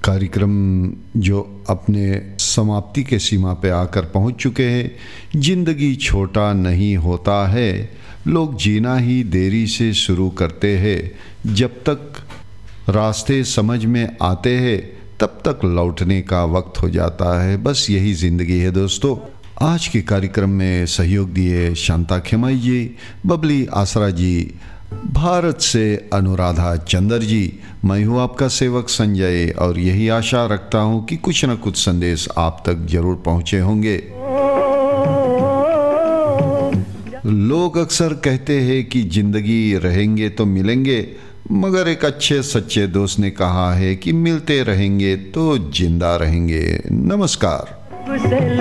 कार्यक्रम जो अपने समाप्ति के सीमा पे आकर पहुंच चुके हैं। जिंदगी छोटा नहीं होता है, लोग जीना ही देरी से शुरू करते हैं। जब तक रास्ते समझ में आते हैं तब तक लौटने का वक्त हो जाता है। बस यही ज़िंदगी है दोस्तों। आज के कार्यक्रम में सहयोग दिए शांता खेमाई जी, बबली आसरा जी, भारत से अनुराधा चंदर जी। मैं हूँ आपका सेवक संजय और यही आशा रखता हूँ कि कुछ न कुछ संदेश आप तक जरूर पहुँचे होंगे। लोग अक्सर कहते हैं कि जिंदगी रहेंगे तो मिलेंगे, मगर एक अच्छे सच्चे दोस्त ने कहा है कि मिलते रहेंगे तो जिंदा रहेंगे। नमस्कार।